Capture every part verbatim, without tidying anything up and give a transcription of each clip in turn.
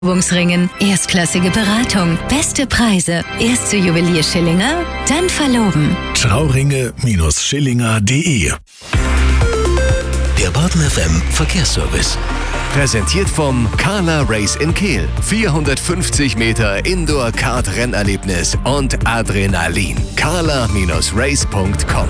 Verlobungsringen, erstklassige Beratung, beste Preise. Erst zu Juwelier Schillinger, dann verloben. Trauringe Schillinger punkt de. Der Baden F M Verkehrsservice. Präsentiert vom Carla Race in Kehl. vierhundertfünfzig Meter Indoor-Kart-Rennerlebnis und Adrenalin. carla Race punkt com.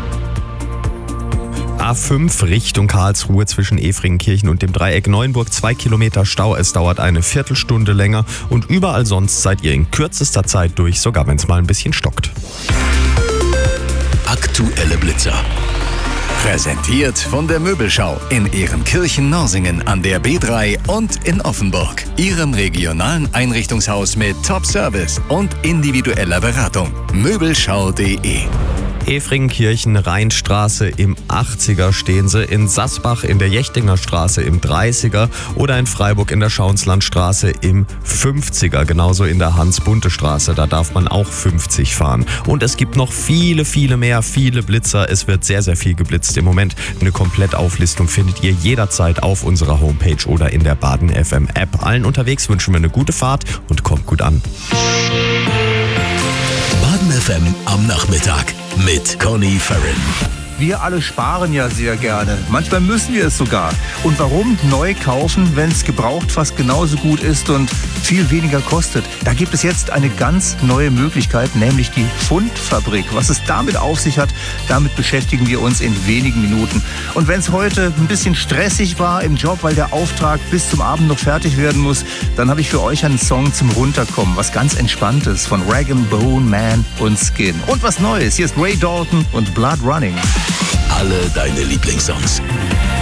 A fünf Richtung Karlsruhe zwischen Efringenkirchen und dem Dreieck Neuenburg. Zwei Kilometer Stau. Es dauert eine Viertelstunde länger. Und überall sonst seid ihr in kürzester Zeit durch, sogar wenn es mal ein bisschen stockt. Aktuelle Blitzer. Präsentiert von der Möbelschau in Ehrenkirchen-Norsingen an der B drei und in Offenburg. Ihrem regionalen Einrichtungshaus mit Top-Service und individueller Beratung. Möbelschau punkt de. Efringenkirchen, Rheinstraße im achtziger stehen sie, in Sassbach in der Jechtinger Straße im dreißiger oder in Freiburg in der Schauenslandstraße im fünfziger, genauso in der Hans-Bunte-Straße, da darf man auch fünfzig fahren. Und es gibt noch viele, viele mehr, viele Blitzer, es wird sehr, sehr viel geblitzt im Moment. Eine Komplettauflistung findet ihr jederzeit auf unserer Homepage oder in der Baden F M App. Allen unterwegs wünschen wir eine gute Fahrt und kommt gut an. Baden F M am Nachmittag mit Conny Farren. Wir alle sparen ja sehr gerne. Manchmal müssen wir es sogar. Und warum neu kaufen, wenn es gebraucht fast genauso gut ist und viel weniger kostet? Da gibt es jetzt eine ganz neue Möglichkeit, nämlich die Pfundfabrik. Was es damit auf sich hat, damit beschäftigen wir uns in wenigen Minuten. Und wenn es heute ein bisschen stressig war im Job, weil der Auftrag bis zum Abend noch fertig werden muss, dann habe ich für euch einen Song zum Runterkommen. Was ganz Entspanntes von Rag and Bone Man und Skin. Und was Neues. Hier ist Ray Dalton und Blood Running. Alle deine Lieblingssongs.